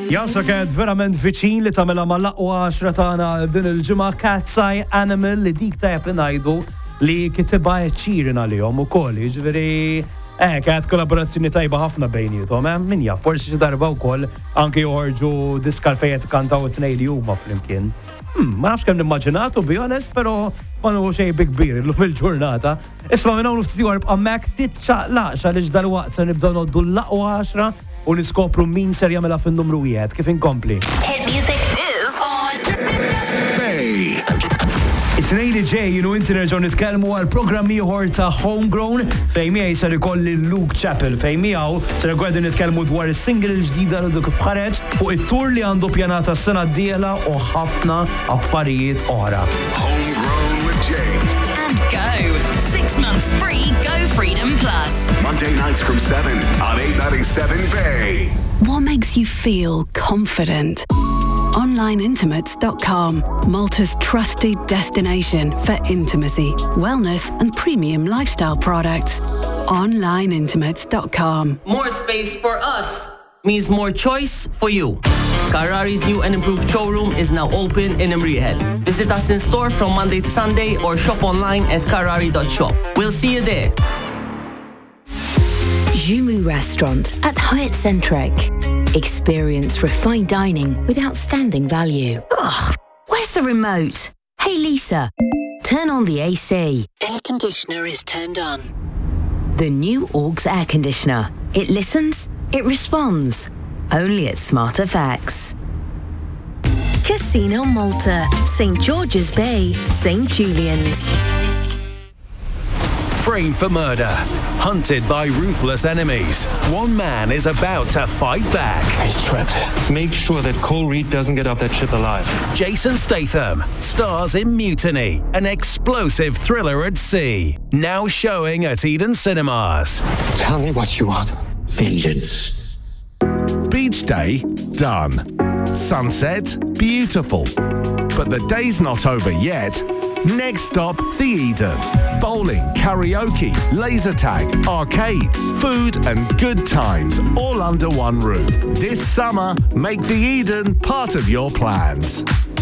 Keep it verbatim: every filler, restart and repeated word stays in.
Jasra kienet verament viċin li tamela mal-laqwa għaxra tagħna din il-ġimgħa Cat's Eye Animal li dik tajjeb li ngħidu li kitibha ċirin għalihom ukoll, jiġifieri eh kienet kollaborazzjoni tajba ħafna bejniethom, eh min jaf forsi xi darba wkoll anke joħorġu diska fejn qed kantaw it-tnejn li huma flimkien. Hmm, ma nafx kemm nimmaġinat, to be honest, però ma nuhu xejn bi kbir illum il-ġurnata. Isma' minn hawn ftit ieħor b'hammek tiċċaqlaqx għaliex dalwaqt se nibdew noddu l-laqwa għaxra u niskopru min ser jagħmilha fin-numru wieħed kif inkompli. Hit music is on. Bay. It-tnejn li ġejjin u inti nerġgħu nitkellmu għal programm ieħor ta' Homegrown fejn miegħi ser ikolli Luke Chappell fejn miegħu ser għedin nitkellmu dwar is-single il-ġdida li kif ħareġ fuq it-tur li għandu pjanata s-sena d-dieħla u ħafna affarijiet oħra. Homegrown with Jay. And go. Six months free Go Freedom Plus. Monday nights from seven on eight ninety-seven Bay. What makes you feel confident? online intimates dot com, Malta's trusted destination for intimacy, wellness and premium lifestyle products. online intimates dot com. More space for us means more choice for you. Carrari's new and improved showroom is now open in Imrieħel. Visit us in store from Monday to Sunday or shop online at carrari dot shop. We'll see you there. Jumu Restaurant at Hyatt Centric. Experience refined dining with outstanding value. Ugh, where's the remote? Hey Lisa, turn on the A C. Air conditioner is turned on. The new Augs air conditioner. It listens, it responds. Only at Smart Effects. Casino Malta, Saint George's Bay, Saint Julian's. Framed for murder, hunted by ruthless enemies. One man is about to fight back. He's trapped. Make sure that Cole Reed doesn't get off that ship alive. Jason Statham stars in Mutiny, an explosive thriller at sea. Now showing at Eden Cinemas. Tell me what you want. Vengeance. Beach day, done. Sunset, beautiful. But the day's not over yet. Next stop, the Eden. Bowling, karaoke, laser tag, arcades, food and good times all under one roof. This summer, make the Eden part of your plans.